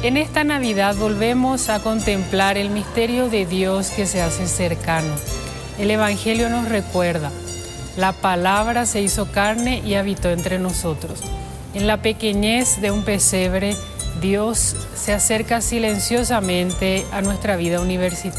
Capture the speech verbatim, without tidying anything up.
En esta Navidad volvemos a contemplar el misterio de Dios que se hace cercano. El Evangelio nos recuerda, la palabra se hizo carne y habitó entre nosotros. En la pequeñez de un pesebre, Dios se acerca silenciosamente a nuestra vida universitaria.